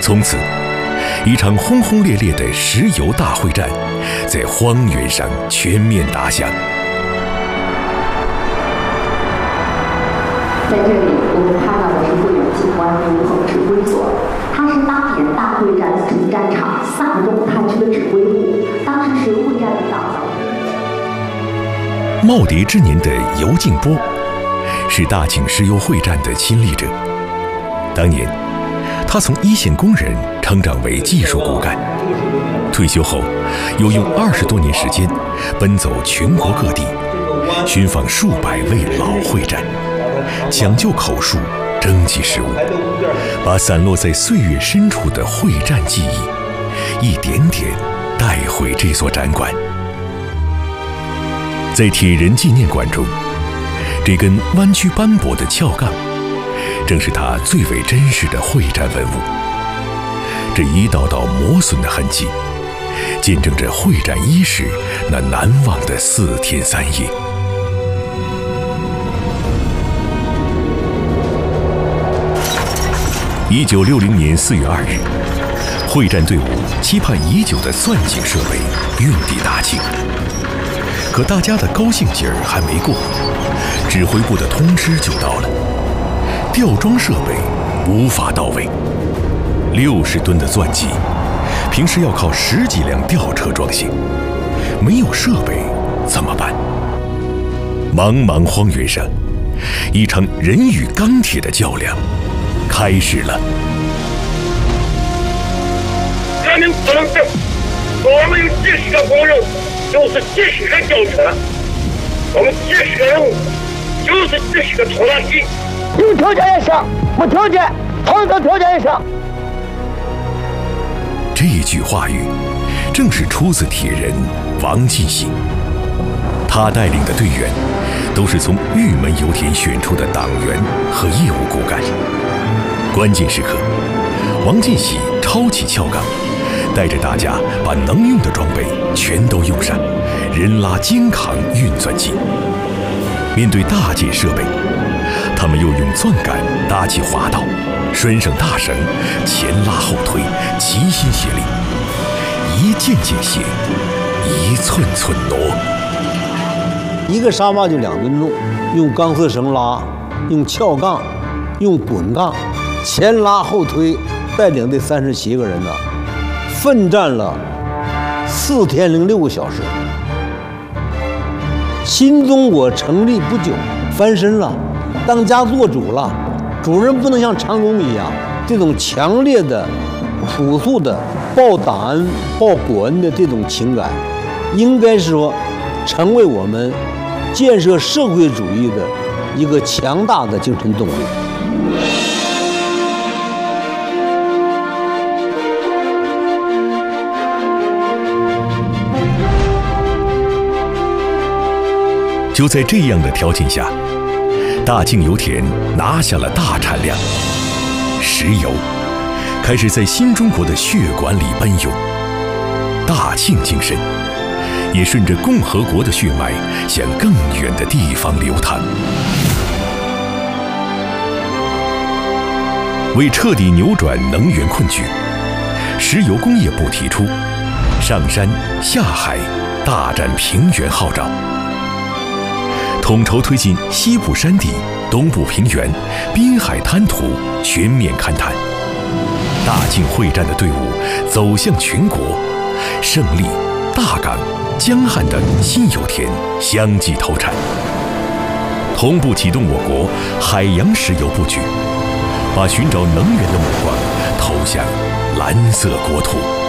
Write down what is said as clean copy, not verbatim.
从此，一场轰轰烈烈的石油大会战在荒原上全面打响。 在这里，我们看到的是会展机关入口指挥所，它是当年大会战主战场萨东探区的指挥部，当时是会战领导。 耄耋之年的尤静波是大庆石油会战的亲历者。当年，他从一线工人成长为技术骨干，退休后又用20多年时间奔走全国各地，寻访数百位老会战，讲究口述，征集实物，把散落在岁月深处的会战记忆一点点带回这所展馆。在铁人纪念馆中，这根弯曲斑驳的撬杠，正是他最为珍视的会战文物。这一道道磨损的痕迹，见证着会战伊始那难忘的4天3夜。1960年4月2日，会战队伍期盼已久的钻井设备运抵大庆。可大家的高兴劲儿还没过，指挥部的通知就到了：吊装设备无法到位，60吨的钻机，平时要靠10几辆吊车装卸，没有设备怎么办？茫茫荒原上，一场人与钢铁的较量开始了。 咱们不能等，我们有几10个工人。就是几10个吊车，我们几10个人，就是几10个拖拉机。 有条件也上，没条件，同等条件也上。 这句话语，正是出自铁人王进喜。他带领的队员，都是从玉门油田选出的党员和业务骨干。关键时刻，王进喜抄起撬杠，带着大家把能用的装备全都用上，人拉肩扛运钻机。面对大件设备，他们又用钻杆搭起滑道，拴上大绳，前拉后推，齐心协力，一件件卸，一寸寸挪。 一个沙坝就2吨重，用钢丝绳拉，用撬杠，用滚杠，前拉后推，带领这37个人呢，奋战了4天0.6个小时。新中国成立不久，翻身了，当家做主了。主人不能像长工一样，这种强烈的、朴素的报党恩、报国恩的这种情感，应该说成为我们建设社会主义的一个强大的精神动力。 就在这样的条件下，大庆油田拿下了大产量，石油开始在新中国的血管里奔涌，大庆精神也顺着共和国的血脉向更远的地方流淌。为彻底扭转能源困局，石油工业部提出上山下海大展平原号召，统筹推进西部山地、东部平原、滨海滩涂全面勘探。大庆会战的队伍走向全国，胜利、大港、江汉等新油田相继投产，同步启动我国海洋石油布局，把寻找能源的目光投向蓝色国土。